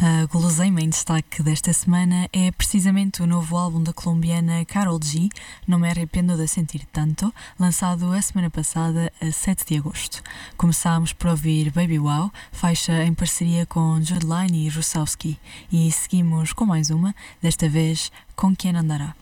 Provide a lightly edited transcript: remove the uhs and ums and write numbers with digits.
A guloseima em destaque desta semana é precisamente o novo álbum da colombiana Karol G, Não Me Arrependo de Sentir Tanto, lançado a semana passada, a 7 de agosto. Começámos por ouvir Baby Wow, faixa em parceria com Jude Line e Russowski, e seguimos com mais uma, desta vez Com Quien Andará.